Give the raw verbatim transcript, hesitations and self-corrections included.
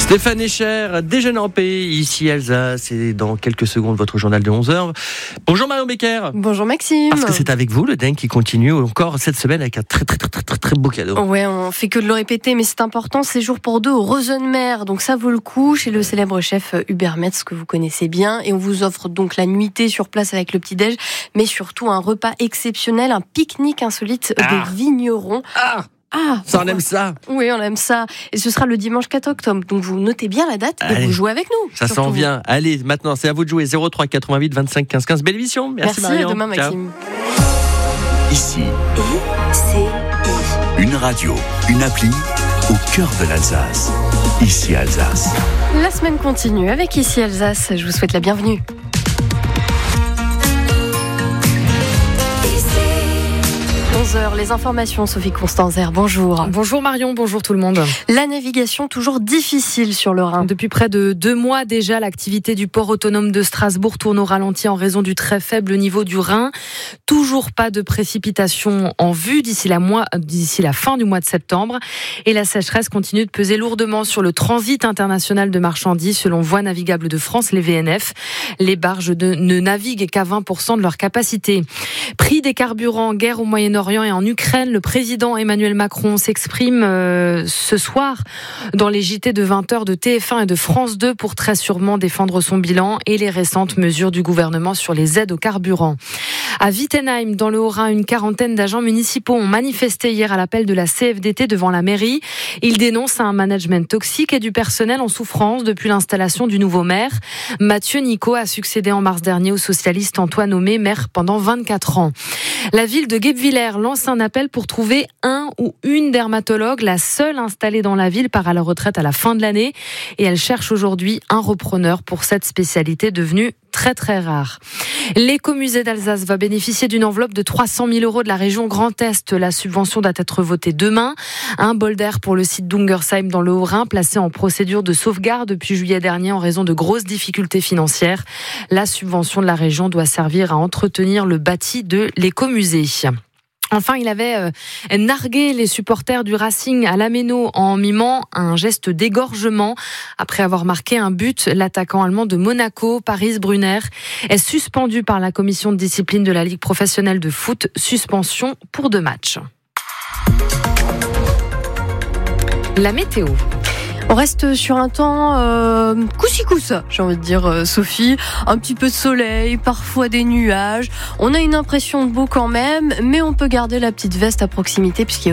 Stéphane Echer, déjeuner en paix, ici Alsace, et dans quelques secondes, votre journal de onze heures. Bonjour Marion Becker. Bonjour Maxime. Parce que c'est avec vous, le dingue qui continue encore cette semaine avec un très très très très très, très beau cadeau. Ouais, on fait que de le répéter, mais c'est important, séjour pour deux au Rosenmer, donc ça vaut le coup, chez le célèbre chef Hubert Metz, que vous connaissez bien, et on vous offre donc la nuitée sur place avec le petit-déj, mais surtout un repas exceptionnel, un pique-nique insolite Ah. des vignerons. Ah Ah, Ça, on aime ça. Oui, on aime ça. Et ce sera le dimanche quatre octobre. Donc vous notez bien la date Allez. et vous jouez avec nous. Ça surtout. s'en vient. Allez, maintenant, c'est à vous de jouer. zéro trois quatre-vingt-huit vingt-cinq quinze quinze. Belle émission. Merci, Merci, Marion. à demain Ciao. Maxime. Ici, I C I. une radio, une appli au cœur de l'Alsace. Ici Alsace. La semaine continue avec Ici Alsace. Je vous souhaite la bienvenue. onze heures, les informations, Sophie Constanzer, bonjour. Bonjour Marion, bonjour tout le monde. La navigation toujours difficile sur le Rhin. Depuis près de deux mois déjà, l'activité du port autonome de Strasbourg tourne au ralenti en raison du très faible niveau du Rhin. Toujours pas de précipitations en vue d'ici la, mois, d'ici la fin du mois de septembre. Et la sécheresse continue de peser lourdement sur le transit international de marchandises selon Voies navigables de France, les V N F. Les barges de, ne naviguent qu'à vingt pour cent de leur capacité. Prix des carburants, guerre au Moyen-Orient et en Ukraine, le président Emmanuel Macron s'exprime euh, ce soir dans les J T de vingt heures de T F un et de France deux pour très sûrement défendre son bilan et les récentes mesures du gouvernement sur les aides au carburant. À Wittenheim, dans le Haut-Rhin, une quarantaine d'agents municipaux ont manifesté hier à l'appel de la C F D T devant la mairie. Ils dénoncent un management toxique et du personnel en souffrance depuis l'installation du nouveau maire. Mathieu Nico a succédé en mars dernier au socialiste Antoine Homé, maire pendant vingt-quatre ans. La ville de Guebwiller lance un appel pour trouver un ou une dermatologue. La seule installée dans la ville part à la retraite à la fin de l'année et elle cherche aujourd'hui un repreneur pour cette spécialité devenue très très rare. L'écomusée d'Alsace va bénéficier d'une enveloppe de trois cent mille euros de la région Grand Est. La subvention doit être votée demain. Un bol d'air pour le site d'Ungersheim dans le Haut-Rhin, placé en procédure de sauvegarde depuis juillet dernier en raison de grosses difficultés financières. La subvention de la région doit servir à entretenir le bâti de l'écomusée. Enfin, il avait euh, nargué les supporters du Racing à l'Améno en mimant un geste d'égorgement. Après avoir marqué un but, l'attaquant allemand de Monaco, Paris Brunner, est suspendu par la commission de discipline de la Ligue professionnelle de foot. Suspension pour deux matchs. La météo. On reste sur un temps euh, coussi-coussa, j'ai envie de dire, euh, Sophie. Un petit peu de soleil, parfois des nuages. On a une impression de beau quand même, mais on peut garder la petite veste à proximité puisqu'il y a